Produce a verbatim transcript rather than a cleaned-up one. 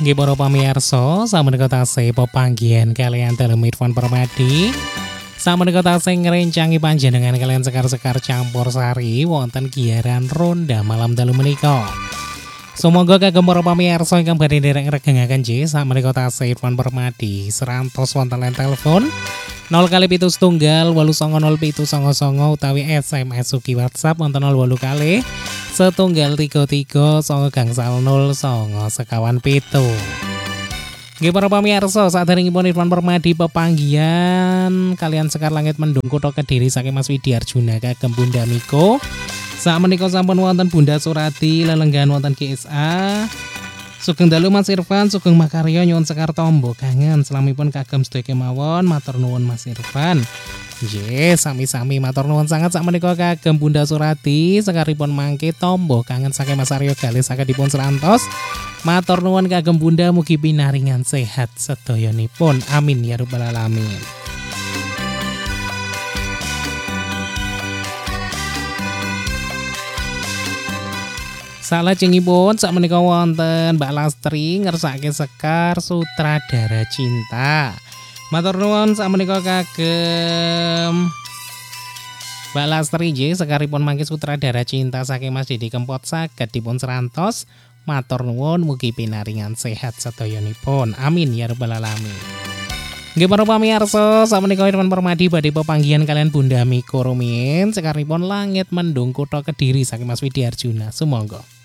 Nggih para pamirsa, samenika tasih pepanggihan kalian dalam Irfan Permadi. Samenika tasih ngrencangi panjenengan kalian sekar-sekar campur sari wonten giaran ronda malam dalu menika. Sumangga kagem para pamirsa ingkang badhe nderek ngregengaken nggih samenika tasih Irfan Permadi serantos wonten line telepon nol kali pitu setunggal wolu songo nol pitu songo songo utawi S M S ugi WhatsApp wonten nol wolu kali setunggal tiga tiga songo gangsal nol songo sekawan pitu. Nggih para pamirsa, saderengipun Irfan Permadi pepanggihan kalian Sekar Langit Mendung Kutha Kediri saking Mas Widi Arjuna kagem Bunda Miko. Sakmenika sampun wonten Bunda Surati lelenggan wonten G S A. Sugeng dalu Mas Irfan, sugeng makarya nyuwun sekar tombo kangen selamipun kagem sedaya kemawon matur nuwun Mas Irfan. Nggih, sami-sami matur nuwun sangat sakmenika kagem Bunda Surati sekaripun mangke tombo kangen saking Mas Aryo Galis saged dipun serantos. Matur nuwun kagem Bunda mugi pinaringan sehat sedayanipun. Amin ya rabbal alamin. Salajengipun sakmenika wonten Mbak Lastri ngersake Sekar Sutradara Cinta. Matur nuwun sakmenika kagem Mbak Lastri nggih sekaripun mangke Sutradara Cinta saking Mas Didi Kempot saged dipun serantos. Matur nuwun mugi pinaringan sehat sedayanipun. Amin ya rabbal alamin. Nggih para pamirsa, sakmenika Irfan Permadi badhe pepanggihan kalian Bunda Miko rumiyin sekaripun Langit Mendung Kutha Kediri saking Mas Widi Arjuna. Sumangga.